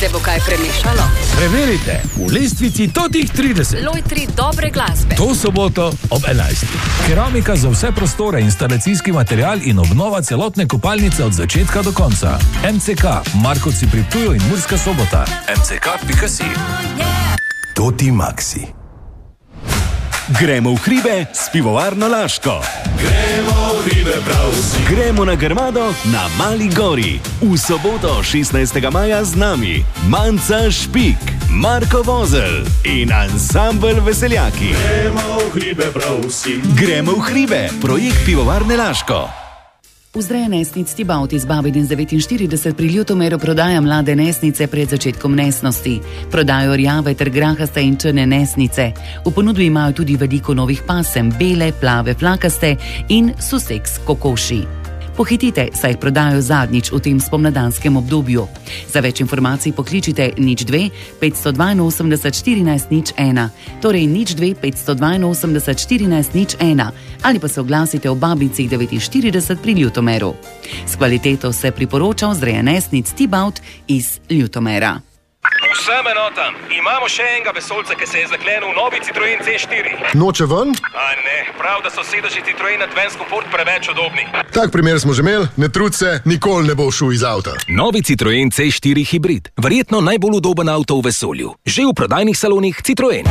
Se bo kaj premešalo? Preverite v lestvici totih 30. Lojtri dobre glasbe. To soboto ob 11. Keramika za vse prostore, instalacijski material in obnova celotne kopalnice od začetka do konca. MCK, Markovci pri Ptuju in Murska Sobota. MCK.si. Toti Maxi. Gremo v hribe s pivovarno Laško. Gremo v hribe prav vsi. Gremo na Grmado na Mali gori. V soboto 16. maja z nami Manca Špik, Marko Vozel in ansambel Veseljaki. Gremo v hribe prav vsi. Gremo v hribe, projekt pivovarne Laško. Vzreja nesnic Tibaut iz Babin 49 pri Ljutomeru prodaja mlade nesnice pred začetkom nesnosti. Prodajo rjave ter grahaste in črne nesnice. V ponudbi imajo tudi veliko novih pasem, bele, plave, flakaste in suseks kokoši. Pohitite, saj jih prodajo zadnjič v tem spomladanskem obdobju. Za več informacij pokličite 02 582 14 01, torej 02 582 14 01, ali pa se oglasite v Babicih 49 pri Ljutomeru. S kvaliteto se priporoča vzreja nesnic Tibaut iz Ljutomera. Vsem enotam, imamo še enega vesolca, ki se je zaklenil v novi Citroen C4. Noče ven? A ne, prav, da so sedeži Citroen Advance Comfort preveč udobni. Tak primer smo že imeli, ne trud se, nikoli ne bo šel iz avta. Novi Citroen C4 hibrid, verjetno najbolj udoben avto v vesolju. Že v prodajnih salonih Citroen.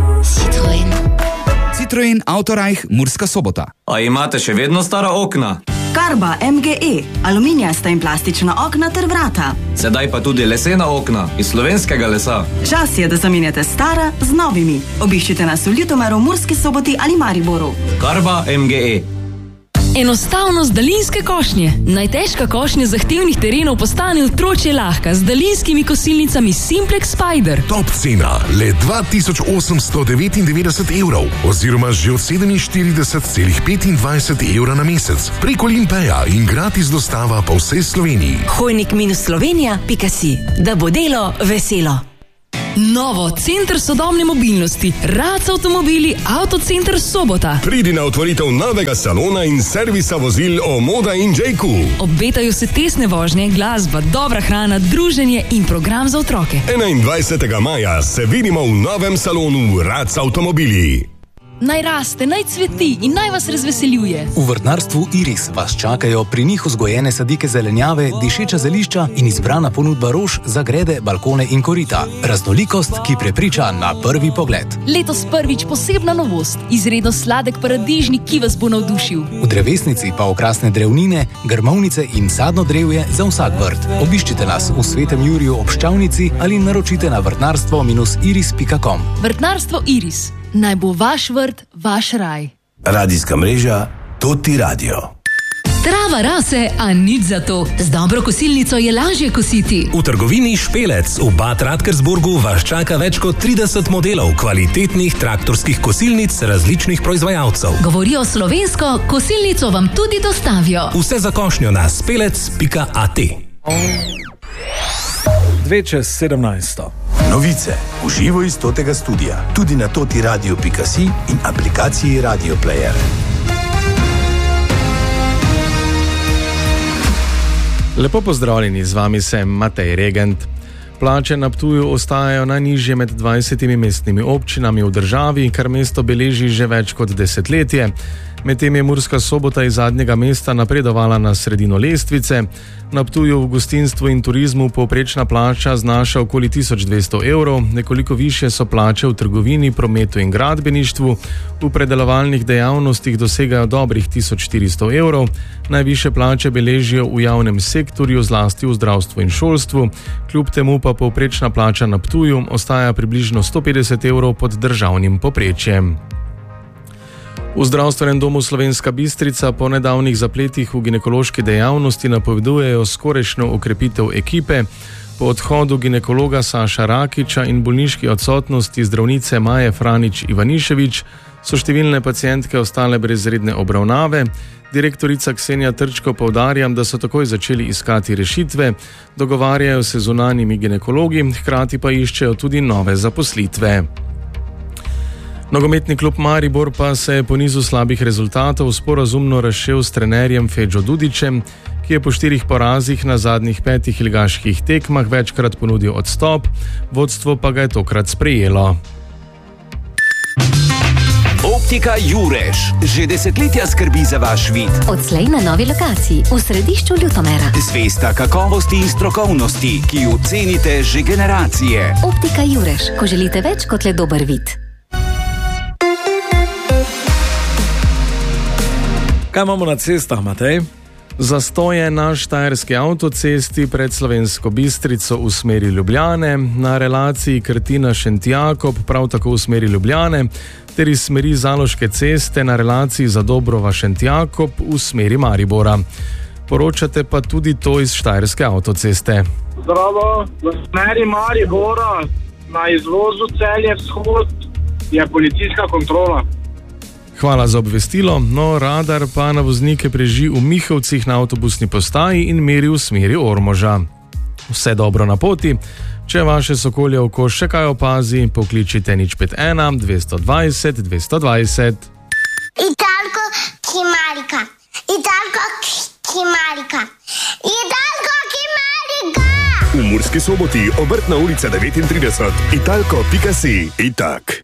Citroen Autorajh, Murska Sobota. A imate še vedno stara okna? Karba MGE, aluminijasta in plastična okna ter vrata. Sedaj pa tudi lesena okna iz slovenskega lesa. Čas je, da zamenjate stara z novimi. Obiščite nas v Ljutomeru, Murski Soboti ali Mariboru. Karba MGE. Enostavnost daljinske košnje. Najtežka košnja zahtevnih terenov postane otročje lahka z daljinskimi kosilnicami Simplex Spider. Top cena, le 2899 evrov oziroma že od 47,25 evra na mesec. Preko Limpeja in gratis dostava po vsej Sloveniji. Hojnik-slovenija.si, da bo delo veselo. Novo, center sodobne mobilnosti, Rac avtomobili, Autocenter Sobota. Pridi na otvoritev novega salona in servisa vozil Omoda in J.Q. Obetajo se tesne vožnje, glasba, dobra hrana, druženje in program za otroke. 21. maja se vidimo v novem salonu Rac avtomobili. Naj raste, naj cveti in naj vas razveseljuje. V vrtnarstvu Iris vas čakajo pri njih vzgojene sadike zelenjave, dišeča zelišča in izbrana ponudba rož za grede, balkone in korita. Raznolikost, ki prepriča na prvi pogled. Letos prvič posebna novost, izredno sladek paradižnik, ki vas bo navdušil. V drevesnici pa okrasne drevnine, grmovnice in sadno drevje za vsak vrt. Obiščite nas v Svetem Juriju ob Ščavnici ali naročite na vrtnarstvo-iris.com. Vrtnarstvo Iris. Naj bo vaš vrt, vaš raj. Radijska mreža Toti Radio. Trava rase, a nič za to. Z dobro kosilnico je lažje kositi. V trgovini Špelec v Bad Radkersburgu vas čaka več kot 30 modelov kvalitetnih traktorskih kosilnic različnih proizvajalcev. Govorijo slovensko, kosilnico vam tudi dostavijo. Vse za košnjo na spelec.at. 2:17. Novice v živo iz Totega studia, tudi na totiradio.si in aplikaciji Radio Player. Lepo pozdravljeni, z vami sem Matej Regent. Plače na Ptuju ostajajo najnižje med 20 mestnimi občinami v državi, kar mesto beleži že več kot desetletje. Medtem je Murska Sobota iz zadnjega mesta napredovala na sredino lestvice. Na Ptuju v gostinstvu in turizmu povprečna plača znaša okoli 1200 evrov, nekoliko višje so plače v trgovini, prometu in gradbeništvu, v predelovalnih dejavnostih dosegajo dobrih 1400 evrov, najvišje plače beležijo v javnem sektorju, zlasti v zdravstvu in šolstvu, kljub temu pa povprečna plača na Ptuju ostaja približno 150 evrov pod državnim povprečjem. V zdravstvenem domu Slovenska Bistrica po nedavnih zapletih v ginekološki dejavnosti napovedujejo skorajšnjo okrepitev ekipe. Po odhodu ginekologa Saša Rakiča in bolniški odsotnosti zdravnice Maje Franič-Ivanišević so številne pacientke ostale brez redne obravnave. Direktorica Ksenija Trčko poudarja, da so takoj začeli iskati rešitve, dogovarjajo se z zunanjimi ginekologi, hkrati pa iščejo tudi nove zaposlitve. Nogometni klub Maribor pa se je po nizu slabih rezultatov sporazumno razšel s trenerjem Fedžo Dudićem, ki je po 4 porazih na zadnjih 5 ligaških tekmah večkrat ponudil odstop, vodstvo pa ga je tokrat sprejelo. Optika Jurež že desetletja skrbi za vaš vid. Odslej na novi lokaciji v središču Ljutomera. Zvesta kakovosti in strokovnosti, ki jo cenite že generacije. Optika Jurež, ko želite več kot le dober vid. Kaj imamo na cestah, Matej? Zastoje na štajerski avtocesti pred Slovensko Bistrico v smeri Ljubljane, na relaciji Krtina-Šentjakob prav tako v smeri Ljubljane, ter iz smeri Zaloške ceste na relaciji Zadobrova-Šentjakob v smeri Maribora. Poročate pa tudi to iz štajerske avtoceste. Zdravo, v smeri Maribora na izvozu Celje vzhod je policijska kontrola. Hvala za obvestilo, no radar pa na voznike preži v Mihovcih na avtobusni postaji in meri v smeri Ormoža. Vse dobro na poti, če vaše sokolje oko še kaj opazi, pokličite 051 220 220. Italko Kimarika, Italko Kimarika, Italko Kimarika! V Murski Soboti, Obrtna ulica 39, italko.si, itak.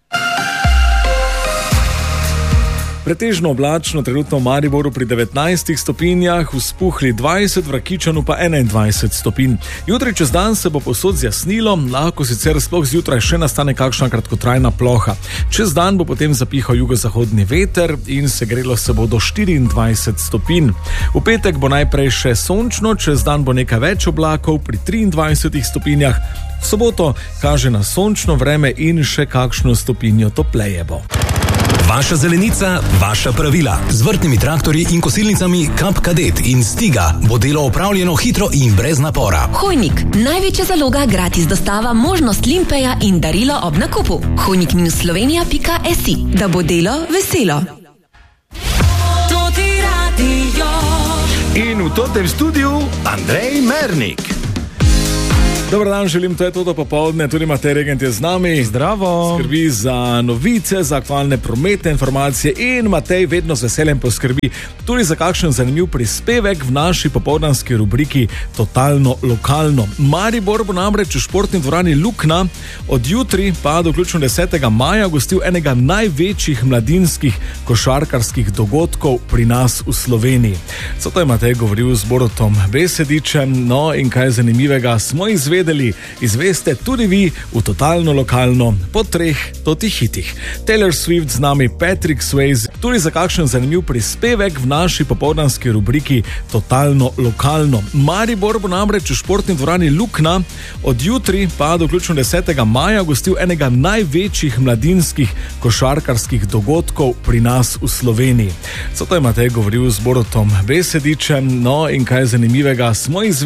Pretežno oblačno, trenutno v Mariboru pri 19 stopinjah, v Spuhli 20, v Rakičanu pa 21 stopinj. Jutri čez dan se bo povsod zjasnilo, lahko sicer sploh zjutraj še nastane kakšna kratkotrajna ploha. Čez dan bo potem zapihal jugozahodni veter in segrelo se bo do 24 stopinj. V petek bo najprej še sončno, čez dan bo nekaj več oblakov pri 23 stopinjah. V soboto kaže na sončno vreme in še kakšno stopinjo topleje bo. Vaša zelenica, vaša pravila. Z vrtnimi traktorji in kosilnicami Kap Kadet in Stiga bo delo opravljeno hitro in brez napora. Hojnik, največja zaloga, gratis dostava, možnost limpeja in darilo ob nakupu. Hojnik-slovenija.si, da bo delo veselo. In v tem studiu Andrej Mernik. Dobar dan, želim, to je to popoldne, tudi Matej Regent je z nami. Zdravo. Skrbi za novice, za aktualne prometne informacije in Matej vedno z veseljem poskrbi tudi za kakšen zanimiv prispevek v naši popoldanski rubriki Totalno lokalno. Maribor bo namreč v športni dvorani Lukna od jutri pa do vključno 10. maja gostil enega največjih mladinskih košarkarskih dogodkov pri nas v Sloveniji. Zato je Matej govoril z Borutom Besedičem, no in kaj zanimivega smo izveste tudi vi v Totalno lokalno po 3 hitih. Taylor Swift z nami, Patrick Swayze, tudi za kakšen zanimiv prispevek v naši popoldanski rubriki Totalno lokalno. Maribor bo namreč v športni dvorani Lukna od jutri pa do vključno 10. maja gostil enega največjih mladinskih košarkarskih dogodkov pri nas v Sloveniji. Zato je Matej govoril z Borutom Besedičem, no in kaj zanimivega smo izvedeli